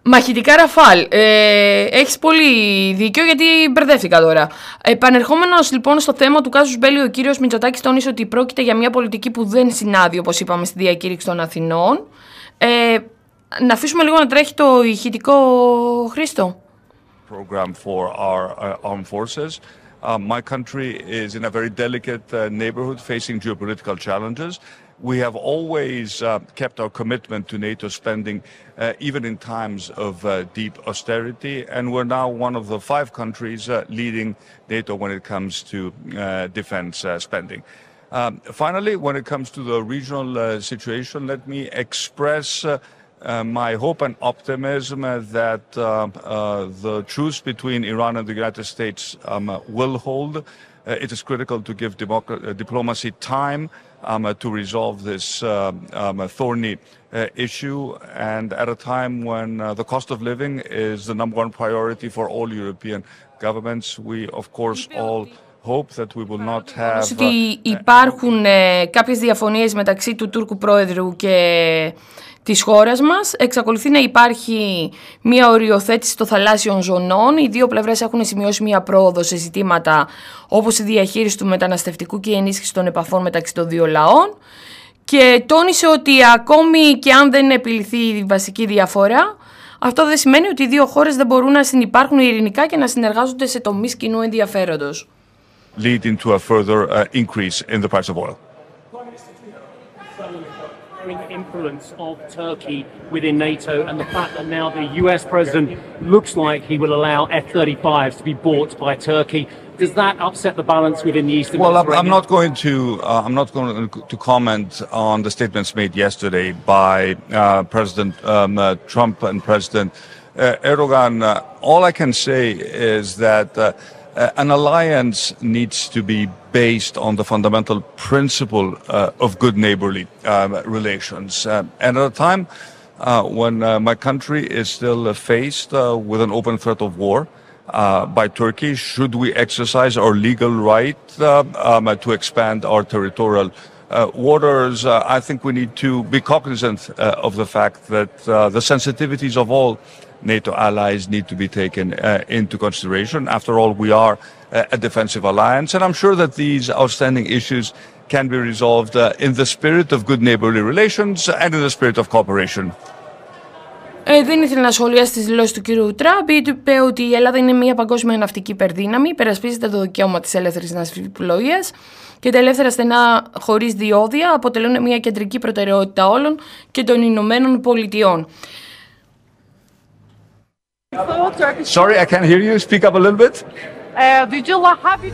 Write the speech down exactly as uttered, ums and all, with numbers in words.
Μαχητικά Ραφάλ. Ε, έχεις πολύ δίκιο γιατί μπερδεύτηκα τώρα. Επανερχόμενος λοιπόν στο θέμα του κάσους Μπέλη, ο κύριος Μητσοτάκης τόνισε ότι πρόκειται για μια πολιτική που δεν συνάδει, όπως είπαμε, στη διακήρυξη των Αθηνών. Ε, να αφήσουμε λίγο να τρέχει το ηχητικό, Χρήστο. Program for our uh, armed forces. Uh, my country is in a very delicate uh, neighborhood facing geopolitical challenges. We have always uh, kept our commitment to NATO spending, uh, even in times of uh, deep austerity, and we're now one of the five countries uh, leading NATO when it comes to uh, defense uh, spending. Um, finally, when it comes to the regional uh, situation, let me express uh, Uh, my hope and optimism uh, that uh, uh, the truce between Iran and the United States um, uh, will hold. Uh, it is critical to give democ- uh, diplomacy time um, uh, to resolve this uh, um, uh, thorny uh, issue, and at a time when uh, the cost of living is the number one priority for all European governments. We, of course, all hope that we will not have... Ότι υπάρχουν ε, κάποιες διαφωνίες μεταξύ του Τούρκου Πρόεδρου και της χώρας μας. Εξακολουθεί να υπάρχει μια οριοθέτηση των θαλάσσιων ζωνών. Οι δύο πλευρές έχουν σημειώσει μια πρόοδο σε ζητήματα όπως η διαχείριση του μεταναστευτικού και η ενίσχυση των επαφών μεταξύ των δύο λαών. Και τόνισε ότι ακόμη και αν δεν επιληθεί η βασική διαφορά, αυτό δεν σημαίνει ότι οι δύο χώρες δεν μπορούν να συνυπάρχουν ειρηνικά και να συνεργάζονται σε τομείς κοινού ενδιαφέροντος. Leading to a further uh, increase in the price of oil. Influence of Turkey within NATO and the fact that now the U S president looks like he will allow F thirty-fives to be bought by Turkey. Does that upset the balance within the Eastern Well, Mediterranean? I'm not going to uh, I'm not going to comment on the statements made yesterday by uh, President um, uh, Trump and President uh, Erdogan. Uh, all I can say is that uh, Uh, an alliance needs to be based on the fundamental principle uh, of good neighborly uh, relations. Uh, and at a time uh, when uh, my country is still uh, faced uh, with an open threat of war uh, by Turkey, should we exercise our legal right uh, um, to expand our territorial uh, waters? Uh, I think we need to be cognizant uh, of the fact that uh, the sensitivities of all NATO allies need to be taken uh, into consideration. After all, we are uh, a defensive alliance, and I'm sure that these outstanding issues can be resolved uh, in the spirit of good neighborly relations and in the spirit of cooperation. Ε, δεν ήθελε να σχολιάσει τις δηλώσεις του κ. Τραμπ. Είπε ότι η Ελλάδα είναι μια παγκόσμια ναυτική υπερδύναμη, υπερασπίζεται το δικαίωμα της ελεύθερης ναυσιπλοείας και τα ελεύθερα στενά χωρίς διόδια αποτελούν μια κεντρική προτεραιότητα όλων και των Ηνωμένων Πολιτειών. Sorry, I can't hear you. Speak up a little bit. Uh, did you have